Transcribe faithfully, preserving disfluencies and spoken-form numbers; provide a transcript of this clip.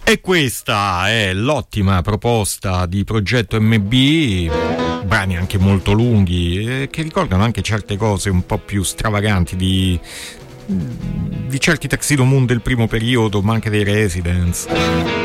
E questa è l'ottima proposta di Progetto M B, brani anche molto lunghi, eh, che ricordano anche certe cose un po' più stravaganti di, di certi Tuxedo Moon del primo periodo, ma anche dei Residents.